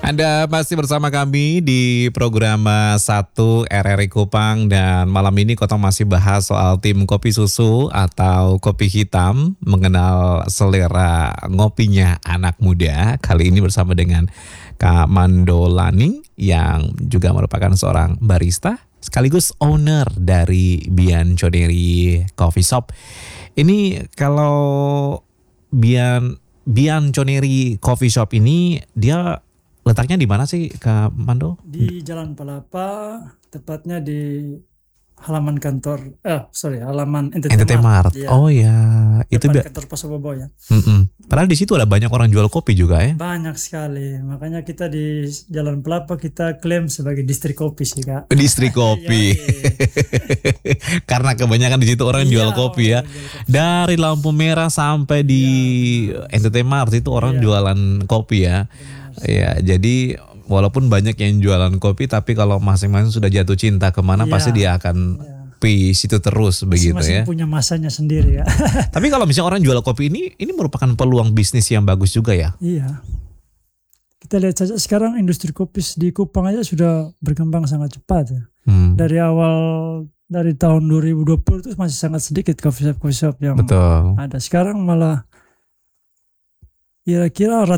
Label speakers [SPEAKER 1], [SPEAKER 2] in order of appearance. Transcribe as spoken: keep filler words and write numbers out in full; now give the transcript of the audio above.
[SPEAKER 1] Anda masih bersama kami di program satu R R I Kupang dan malam ini Kotong masih bahas soal tim kopi susu atau kopi hitam, mengenal selera ngopinya anak muda. Kali ini bersama dengan Kak Mandolani yang juga merupakan seorang barista sekaligus owner dari Bianconeri Coffee Shop. Ini kalau Bian Bianconeri Coffee Shop ini dia letaknya di mana sih Kak Mando?
[SPEAKER 2] Di Jalan Palapa, tepatnya di halaman kantor, eh sorry halaman N T T
[SPEAKER 1] N T T Mart.
[SPEAKER 2] Ya.
[SPEAKER 1] Oh ya, itu
[SPEAKER 2] Depan
[SPEAKER 1] bi-
[SPEAKER 2] kantor Pos Bobo ya.
[SPEAKER 1] Mm-mm. Padahal di situ ada banyak orang jual kopi juga ya.
[SPEAKER 2] Banyak sekali, makanya kita di Jalan Palapa kita klaim sebagai distrik kopi sih Kak.
[SPEAKER 1] Distrik kopi.
[SPEAKER 2] Iya, iya.
[SPEAKER 1] Karena kebanyakan di situ orang jual
[SPEAKER 2] Iya,
[SPEAKER 1] kopi ya.
[SPEAKER 2] orang jual kopi.
[SPEAKER 1] Dari lampu merah sampai di N T T Mart itu orang
[SPEAKER 2] Iya.
[SPEAKER 1] jualan kopi ya. Ya, jadi walaupun banyak yang jualan kopi, tapi kalau masing-masing sudah jatuh cinta kemana
[SPEAKER 2] Iya.
[SPEAKER 1] pasti dia akan
[SPEAKER 2] Iya.
[SPEAKER 1] pi situ terus begitu ya.
[SPEAKER 2] Masing-masing punya masanya sendiri ya.
[SPEAKER 1] Tapi kalau misalnya orang jual kopi ini, ini merupakan peluang bisnis yang bagus juga ya.
[SPEAKER 2] Iya. Kita lihat saja sekarang industri kopi di Kupang aja sudah berkembang sangat cepat ya.
[SPEAKER 1] Hmm.
[SPEAKER 2] Dari awal dari tahun dua ribu dua puluh itu masih sangat sedikit coffee shop coffee shop yang
[SPEAKER 1] Betul.
[SPEAKER 2] ada. Sekarang malah kira-kira